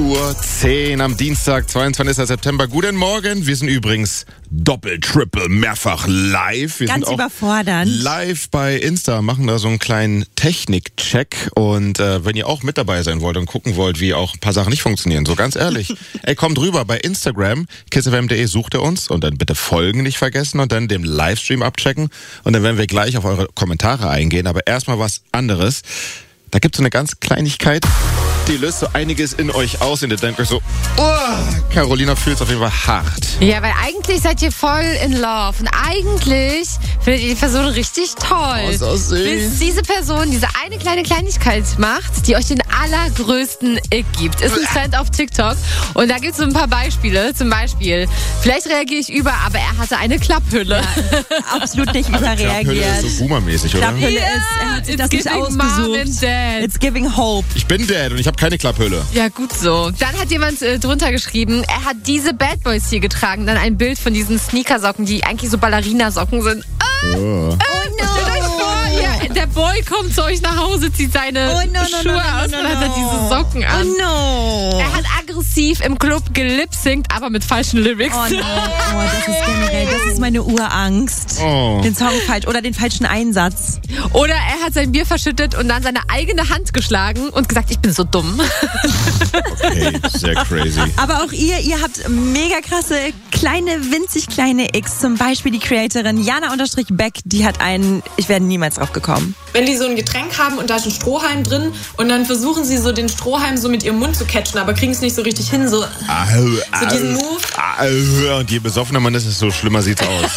8:10 Uhr am Dienstag, 22. September. Guten Morgen. Wir sind übrigens doppelt, triple, mehrfach live. Wir Ganz sind auch überfordernd. live bei Insta, machen da so einen kleinen Technik-Check. Und wenn ihr auch mit dabei sein wollt und gucken wollt, wie auch ein paar Sachen nicht funktionieren, so ganz ehrlich, ey, kommt rüber bei Instagram, kissfm.de, sucht ihr uns und dann bitte folgen nicht vergessen und dann den Livestream abchecken. Und dann werden wir gleich auf eure Kommentare eingehen. Aber erstmal was anderes. Da gibt es so eine ganz Kleinigkeit, die löst so einiges in euch aus und ihr denkt euch so, oh, Carolina fühlt es auf jeden Fall hart. Ja, weil eigentlich seid ihr voll in love und eigentlich findet ihr die Person richtig toll. Aus Aussehen. Bis diese Person diese eine kleine Kleinigkeit macht, die euch den allergrößten Ick gibt. Ist ein Trend auf TikTok und da gibt es so ein paar Beispiele. Zum Beispiel, vielleicht reagiere ich über, aber er hatte eine Klapphülle. Ja, absolut nicht Klapphülle überreagiert. ist so boomermäßig, oder? Klapphülle ist, er hat sich das nicht giving Mom and ausgesucht. Dad. It's giving hope. Ich bin Dad und ich habe keine Klapphülle. Ja, gut so. Dann hat jemand drunter geschrieben, er hat diese Bad Boys hier getragen. Dann ein Bild von diesen Sneakersocken, die eigentlich so Ballerinasocken sind. Oh. Stellt euch vor, der Boy kommt zu euch nach Hause, zieht seine Schuhe aus und hat dann diese Socken an. Oh no. Er hat aggressiv im Club gelipsingt, aber mit falschen Lyrics. Oh no. Oh, das ist generell, das ist meine Urangst. Oh. Den Song falsch oder den falschen Einsatz. Oder er hat sein Bier verschüttet und dann seine eigene Hand geschlagen und gesagt, ich bin so dumm. Okay, sehr crazy. Aber auch ihr habt mega krasse, winzig kleine X. Zum Beispiel die Creatorin Jana_Beck, die hat einen, ich wäre niemals drauf gekommen. Wenn die so ein Getränk haben und da ist ein Strohhalm drin und dann versuchen sie so den Strohhalm so mit ihrem Mund zu catchen, aber kriegen es nicht so richtig hin, so diesen Move. Und je besoffener man ist, desto schlimmer sieht's aus.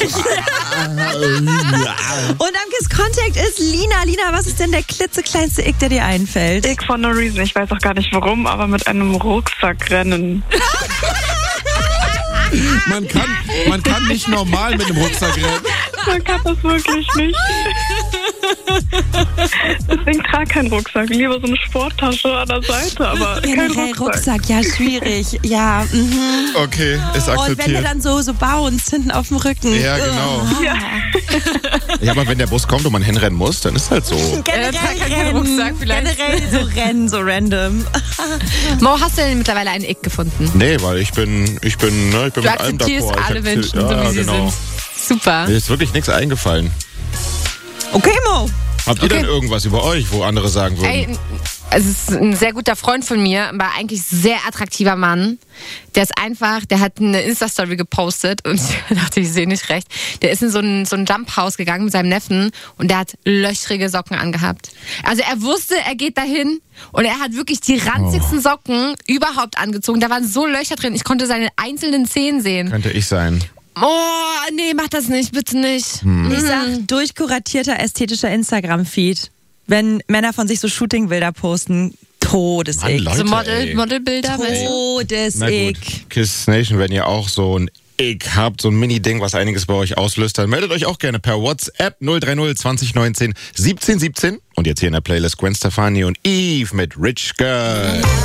Und am Kiss Contact ist Lina. Lina, was ist denn der klitzekleinste Ick, der dir einfällt? Ick for no reason. Ich weiß auch gar nicht warum, aber mit einem Rucksack rennen. Man kann nicht normal mit einem Rucksack rennen. Man kann das wirklich nicht. Deswegen trage keinen Rucksack. Lieber so eine Sporttasche an der Seite, aber kein Generell Rucksack, ja, schwierig. Ja, Okay, ist Und wenn der akzeptiert. dann so bounced hinten auf dem Rücken. Ja, genau. Ja. Ja, aber wenn der Bus kommt und man hinrennen muss, dann ist halt so. Generell tragt keinen rennen. Rucksack vielleicht. Generell so rennen, so random. Mo, hast du denn mittlerweile einen Ick gefunden? Nee, weil ich bin Du mit allem akzeptierst d'accord. alle Menschen, ja, so wie sie genau. sind. Super. Mir ist wirklich nichts eingefallen. Okay, Mo. Habt ihr Okay. denn irgendwas über euch, wo andere sagen würden? Ey, es ist ein sehr guter Freund von mir, aber eigentlich sehr attraktiver Mann. Der hat eine Insta-Story gepostet und ich dachte, ich sehe nicht recht. Der ist in so ein Jump-House gegangen mit seinem Neffen und der hat löchrige Socken angehabt. Also er wusste, er geht dahin und er hat wirklich die ranzigsten Socken überhaupt angezogen. Da waren so Löcher drin, ich konnte seine einzelnen Zehen sehen. Könnte ich sein. Oh, nee, mach das nicht, bitte nicht. Ich sag, durchkuratierter ästhetischer Instagram-Feed. Wenn Männer von sich so Shooting-Bilder posten, Todesick. Mann, So Leute, ey. Modelbilder. weißt du? Na gut, Todesick. Kiss Nation, wenn ihr auch so ein Ick habt, so ein Mini-Ding, was einiges bei euch auslöst, dann meldet euch auch gerne per WhatsApp 030 2019 17 17. Und jetzt hier in der Playlist Gwen Stefani und Eve mit Rich Girl.